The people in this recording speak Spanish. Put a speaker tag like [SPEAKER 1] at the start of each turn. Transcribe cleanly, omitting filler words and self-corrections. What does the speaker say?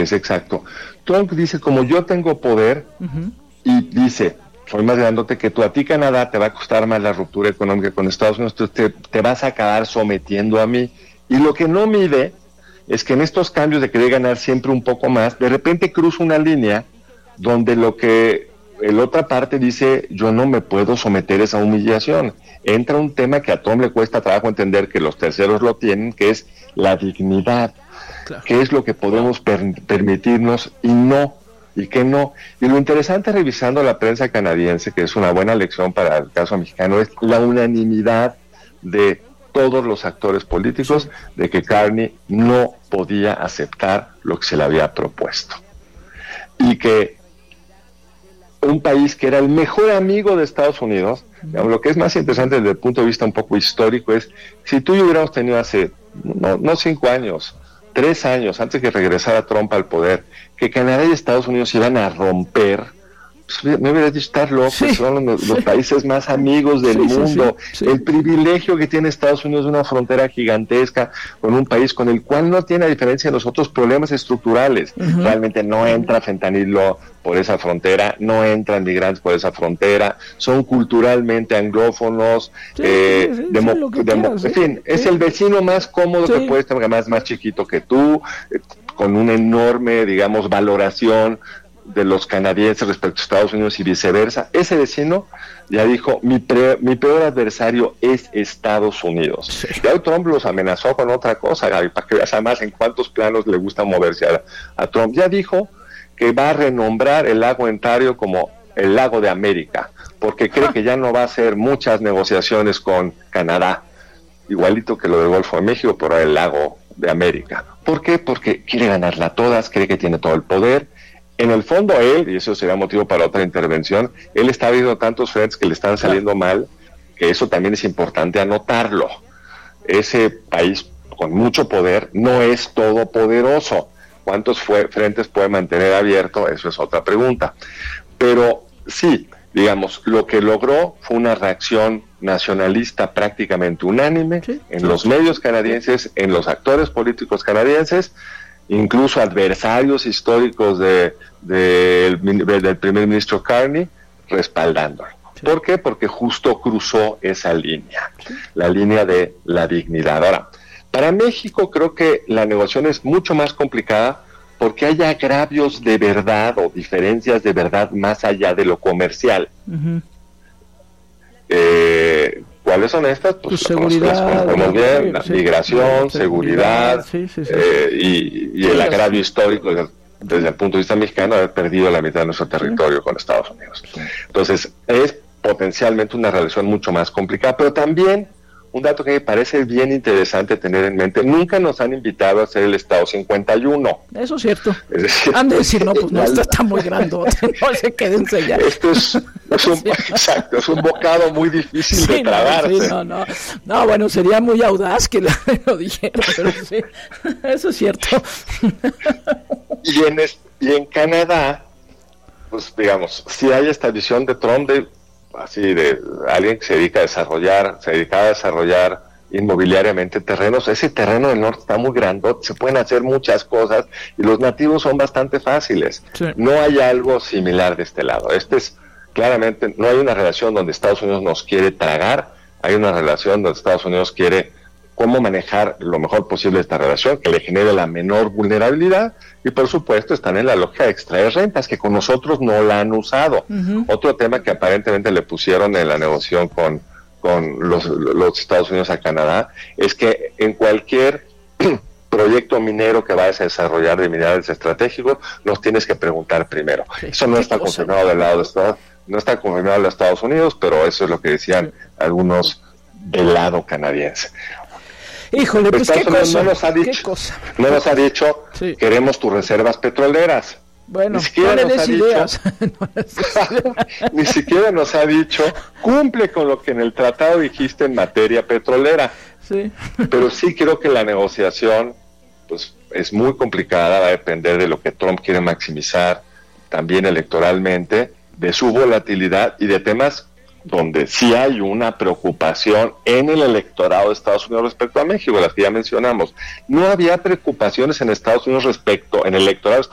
[SPEAKER 1] es exacto. Trump dice, como yo tengo poder, y dice, soy más grandote que tú, a ti Canadá te va a costar más la ruptura económica con Estados Unidos, te vas a acabar sometiendo a mí. Y lo que no mide es que en estos cambios de querer ganar siempre un poco más, de repente cruza una línea donde lo que la otra parte dice, yo no me puedo someter a esa humillación. Entra un tema que a Trump le cuesta trabajo entender, que los terceros lo tienen, que es la dignidad. Claro. ¿Qué es lo que podemos permitirnos y no? ¿Y qué no? Y lo interesante revisando la prensa canadiense, que es una buena lección para el caso mexicano, es la unanimidad de todos los actores políticos de que Carney no podía aceptar lo que se le había propuesto. Y que un país que era el mejor amigo de Estados Unidos, digamos, lo que es más interesante desde el punto de vista un poco histórico es, si tú y yo hubiéramos tenido hace, no 5 años, 3 años, antes que regresara Trump al poder, que Canadá y Estados Unidos iban a romper, pues me hubieras dicho, estar loco, son los países más amigos del mundo. El privilegio que tiene Estados Unidos de una frontera gigantesca con un país con el cual no tiene, a diferencia de nosotros, problemas estructurales. Realmente no entra fentanilo por esa frontera, no entran migrantes por esa frontera, son culturalmente anglófonos, en fin, es el vecino más cómodo que puedes tener, además más chiquito que tú, con una enorme, digamos, valoración de los canadienses respecto a Estados Unidos y viceversa. Ese vecino ya dijo, mi peor adversario es Estados Unidos. Ya Trump los amenazó con otra cosa, Gaby, para que veas además en cuántos planos le gusta moverse a Trump. Ya dijo que va a renombrar el lago Ontario como el lago de América, porque cree que ya no va a hacer muchas negociaciones con Canadá, igualito que lo del Golfo de México, por el lago de América. ¿Por qué? Porque quiere ganarla todas, cree que tiene todo el poder. En el fondo él, y eso será motivo para otra intervención, él está viendo tantos frentes que le están saliendo mal, que eso también es importante anotarlo. Ese país con mucho poder no es todopoderoso. ¿Cuántos frentes puede mantener abierto? Eso es otra pregunta. Pero sí, digamos, lo que logró fue una reacción nacionalista prácticamente unánime en los medios canadienses, en los actores políticos canadienses, incluso adversarios históricos del primer ministro Carney, respaldándolo. ¿Por qué? Porque justo cruzó esa línea, la línea de la dignidad. Ahora, para México creo que la negociación es mucho más complicada porque hay agravios de verdad o diferencias de verdad más allá de lo comercial. ¿Cuáles son estas? Pues seguridad, bien, migración, seguridad, y el agravio histórico desde el punto de vista mexicano de haber perdido la mitad de nuestro territorio con Estados Unidos. Entonces, es potencialmente una relación mucho más complicada, pero también un dato que me parece bien interesante tener en mente: nunca nos han invitado a hacer el Estado 51.
[SPEAKER 2] Eso es cierto.
[SPEAKER 1] Es decir,
[SPEAKER 2] han de decir, no, pues no, esto está muy grandote, no se quédense ya.
[SPEAKER 1] Esto es exacto, es un bocado muy difícil de tragarse.
[SPEAKER 2] No, bueno, sería muy audaz que lo dijera, pero sí, eso es cierto.
[SPEAKER 1] Y en Canadá, pues digamos, si hay esta visión de Trump de alguien que se dedicaba a desarrollar inmobiliariamente terrenos. Ese terreno del norte está muy grande, se pueden hacer muchas cosas y los nativos son bastante fáciles. No hay algo similar de este lado. Claramente, no hay una relación donde Estados Unidos nos quiere tragar, hay una relación donde Estados Unidos quiere cómo manejar lo mejor posible esta relación, que le genere la menor vulnerabilidad, y por supuesto están en la lógica de extraer rentas, que con nosotros no la han usado. Otro tema que aparentemente le pusieron en la negociación con los Estados Unidos a Canadá, es que en cualquier proyecto minero que vayas a desarrollar de minerales estratégicos, nos tienes que preguntar primero. Eso no está confirmado del lado de Estados Unidos, pero eso es lo que decían algunos del lado canadiense.
[SPEAKER 2] Híjole, pues qué cosa.
[SPEAKER 1] No nos ha dicho, queremos tus reservas petroleras.
[SPEAKER 2] Bueno, no le des ideas.
[SPEAKER 1] Ni siquiera nos ha dicho, cumple con lo que en el tratado dijiste en materia petrolera. Pero sí creo que la negociación pues es muy complicada, va a depender de lo que Trump quiere maximizar también electoralmente, de su volatilidad y de temas donde sí hay una preocupación en el electorado de Estados Unidos respecto a México, las que ya mencionamos. No había preocupaciones en Estados Unidos en el electorado de Estados